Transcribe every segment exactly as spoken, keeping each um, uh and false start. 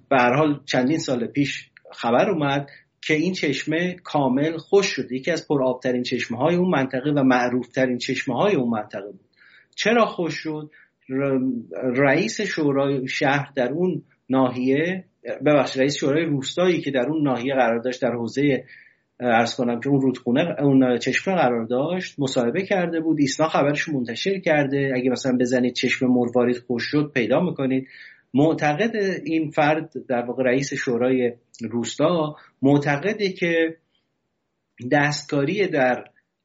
به هر حال چندین سال پیش خبر اومد که این چشمه کامل خشک شده، یکی از پرآبترین چشمه‌های اون منطقه و معروف‌ترین چشمه‌های اون منطقه بود. چرا خشک شد؟ رئیس شورای شهر در اون ناحیه، ببخشید رئیس شورای روستایی که در اون ناحیه قرار داشت، در حوزه عرض کنم که اون رودخونه اون چشمه قرار داشت، مصاحبه کرده بود. ایسنا خبرش منتشر کرده، اگه مثلا بزنید چشمه مروارید خشک شد پیدا میکنید. معتقد این فرد در واقع رئیس شورای روستا معتقده که دستکاری در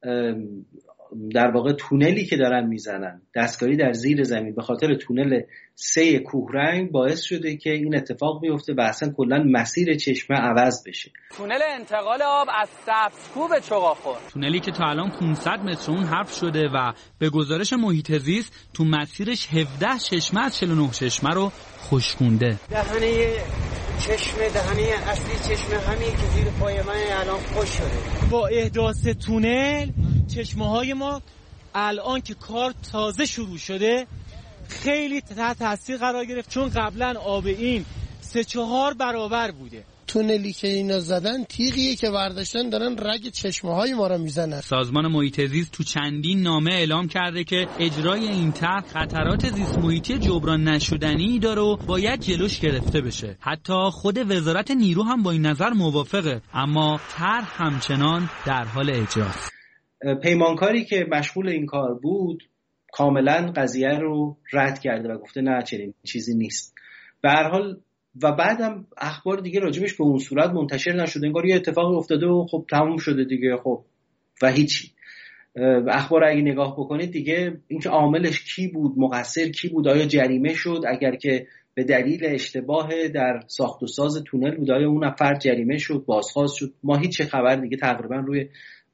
در واقع تونلی که دارن میزنن، دستکاری در زیر زمین به خاطر تونل سه کوهرنگ باعث شده که این اتفاق بیفته و اصلا کلا مسیر چشمه عوض بشه. تونل انتقال آب از سبزکوه به چغاخور، تونلی که تا الان پانصد متر اون حفر شده و به گزارش محیط زیست تو مسیرش هفده چشمه از چهل و نه چشمه رو خشکونده. دهنه چشمه دهنه اصلی چشمه همین که زیر پای من الان خشک شده. با احداث تونل چشمه های ما الان که کار تازه شروع شده خیلی تحت تاثیر قرار گرفت، چون قبلا آب این سه چهار برابر بوده. تونلی که اینا زدن تیغیه که برداشتن دارن رگ چشمه های ما رو میزنن. سازمان محیط زیست تو چندین نامه اعلام کرده که اجرای این طرح خطرات زیست محیطی جبران نشدنی داره و باید جلوش گرفته بشه. حتی خود وزارت نیرو هم با این نظر موافقه، اما طرح همچنان در حال اجراست. پیمانکاری که مشغول این کار بود کاملا قضیه رو رد کرده و گفته نه چنین چیزی نیست. به هر حال و بعدم اخبار دیگه راجبش به اون صورت منتشر نشده، انگار یه اتفاقی افتاده و خب تموم شده دیگه، خب و هیچی. اخبار اگه نگاه بکنید دیگه اینکه عاملش کی بود، مقصر کی بود، آیا جریمه شد، اگر که به دلیل اشتباه در ساخت و ساز تونل بود آیا اون فرد جریمه شد، بازخواست شد، ما هیچ خبر دیگه تقریبا روی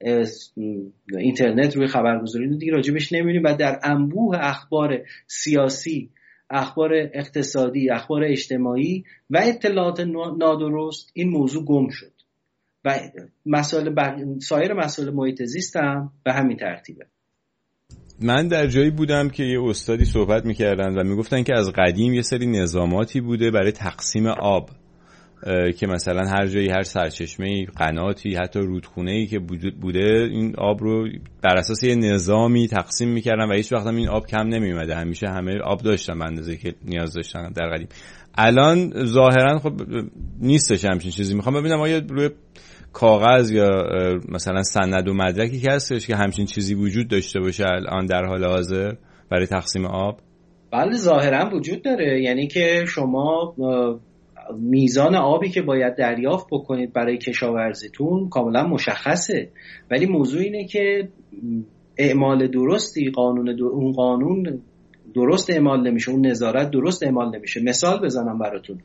اینترنت روی خبرگزاری دیگه راجبش نمیبینیم و در انبوه اخبار سیاسی، اخبار اقتصادی، اخبار اجتماعی و اطلاعات نادرست این موضوع گم شد و مسائل بق... سایر مسائل محیط زیست هم به همین ترتیبه. من در جایی بودم که یه استادی صحبت میکردن و میگفتن که از قدیم یه سری نظاماتی بوده برای تقسیم آب که مثلا هر جایی هر سرچشمه‌ای، قناتی، حتی رودخونه‌ای که بوده این آب رو بر اساس یه نظامی تقسیم می‌کردن و هیچ وقت هم این آب کم نمی‌اومده، همیشه همه آب داشتن به اندازه‌ای که نیاز داشتن در قدیم. الان ظاهرا خب نیستش همچین چیزی. میخوام ببینم آیا روی کاغذ یا مثلا سند و مدرکی که هستش که همچین چیزی وجود داشته باشه الان در حال حاضر برای تقسیم آب؟ بله ظاهرا وجود داره، یعنی که شما میزان آبی که باید دریافت بکنید برای کشاورزیتون کاملا مشخصه، ولی موضوع اینه که اعمال درستی قانون در... اون قانون درست اعمال نمیشه، اون نظارت درست اعمال نمیشه. مثال بزنم براتون،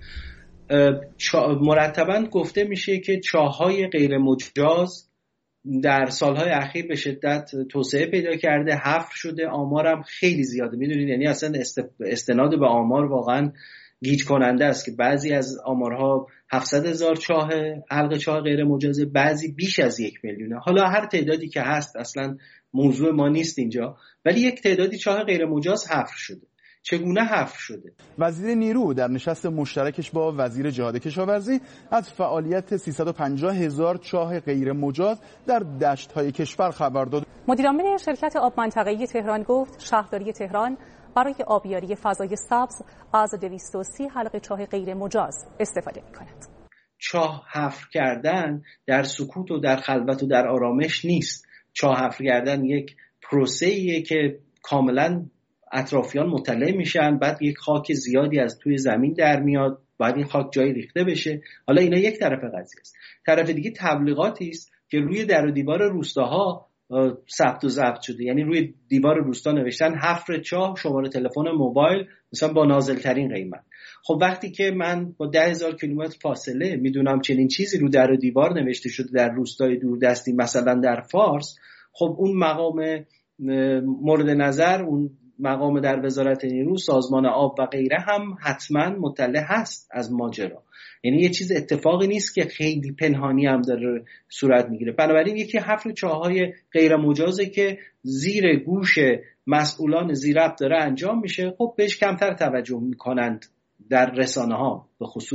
چا... مرتباً گفته میشه که چاه‌های غیر مجاز در سالهای اخیر به شدت توسعه پیدا کرده، حفر شده، آمارم خیلی زیاده، میدونید یعنی اصلا است... استناد به آمار واقعاً گیج کننده است که بعضی از آمارها هفتصد هزار چاه حلقه چاه غیر مجازه، بعضی بیش از یک میلیونه. حالا هر تعدادی که هست اصلا موضوع ما نیست اینجا، ولی یک تعدادی چاه غیر مجاز حفر شده. چگونه حفر شده؟ وزیر نیرو در نشست مشترکش با وزیر جهاد کشاورزی از فعالیت سیصد و پنجاه هزار چاه غیر مجاز در دشت‌های کشور خبر داد. مدیر عامل شرکت آب منطقه‌ای تهران گفت شهرداری تهران برای آبیاری فضای سبز از دویست و سی حلقه چاه غیر مجاز استفاده می‌کند. چاه حفر کردن در سکوت و در خلوت و در آرامش نیست. چاه حفر کردن یک پروسه‌ایه که کاملاً اطرافیان مطلع میشن، بعد یک خاک زیادی از توی زمین در میاد، بعد این خاک جایی ریخته بشه. حالا اینا یک طرف قضیه است. طرف دیگه تبلیغاتی است که روی در و دیوار روستاها ثبت و ضبط شده، یعنی روی دیوار روستا نوشتن حفر چاه، شماره تلفن موبایل مثلا با نازل ترین قیمت. خب وقتی که من با ده هزار کیلومتر فاصله میدونم چنین چیزی رو در و دیوار نوشته شده در روستای دوردستی مثلا در فارس، خب اون مقام مورد نظر، اون مقام در وزارت نیرو، سازمان آب و غیره هم حتما مطلع هست از ماجرا. یعنی یه چیز اتفاقی نیست که خیلی پنهانی هم داره صورت میگیره. بنابراین یکی حفر چاه‌های غیر مجازه که زیر گوش مسئولان زیربط داره انجام میشه، خب بهش کمتر توجه میکنند در رسانه ها به خصوص